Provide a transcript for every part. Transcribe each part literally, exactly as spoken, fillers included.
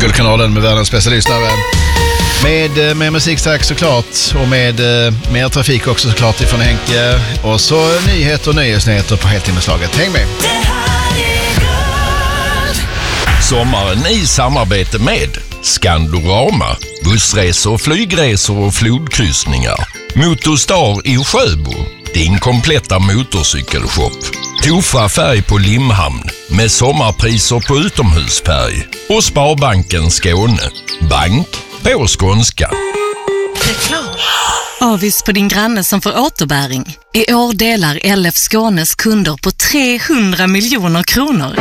Guldkanalen med världens bästa lyssnare. Med, med musikstack såklart och med mer trafik också såklart ifrån Henke. Och så nyheter och nöjesnyheter på heltimmeslaget. Häng med! Sommaren i samarbete med Skandorama, bussresor, flygresor och flodkryssningar. Motorstar i Sjöbo, din kompletta motorcykelshop. Tofa färg på Limhamn med sommarpriser på utomhusfärg. Och Sparbanken Skåne, bank på skånska. Avis på din granne som får återbäring. I år delar L F Skånes kunder på trehundra miljoner kronor.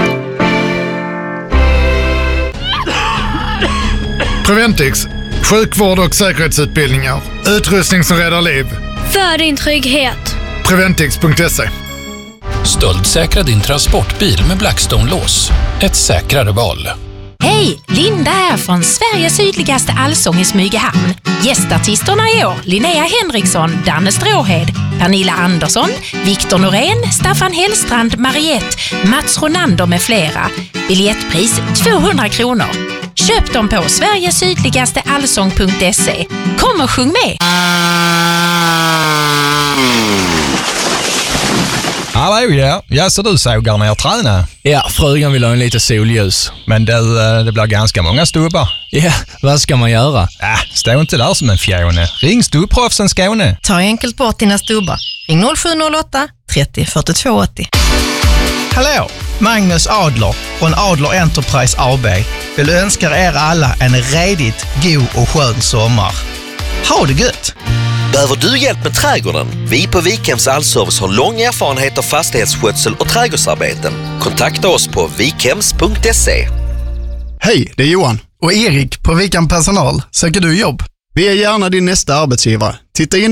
Preventix, sjukvård och säkerhetsutbildningar. Utrustning som räddar liv. För din trygghet. Preventix punkt se. Stöldsäkra din transportbil med Blackstone-lås. Ett säkrare val. Hej, Linda här från Sveriges sydligaste allsång i Smygehamn. Gästartisterna i år, Linnea Henriksson, Danne Stråhed, Pernilla Andersson, Viktor Norén, Staffan Hellstrand, Mariette, Mats Ronander med flera. Biljettpris tvåhundra kronor. Köp dem på sveriges sydligaste allsång punkt se. Kom och sjung med! Hallå ja, ja så du sågar ner träna? Ja, frugan vill ha en lite solljus. Men det, det blir ganska många stubbar. Ja, vad ska man göra? Äh, stå inte där som en fjone. Ring Stubbproffsen Skåne. Ta enkelt bort dina stubbar. Ring noll sju noll åtta trettio fyrtiotvå åttio. Hallå, Magnus Adler från Adler Enterprise A B vill önska er alla en redigt god och skön sommar. Ha det gött! Behöver du hjälp med trädgården? Vi på Vikhems Allservice har lång erfarenhet av fastighetsskötsel och trädgårdsarbeten. Kontakta oss på vikhems punkt se. Hej, det är Johan och Erik på Vikan Personal. Söker du jobb? Vi är gärna din nästa arbetsgivare. Titta in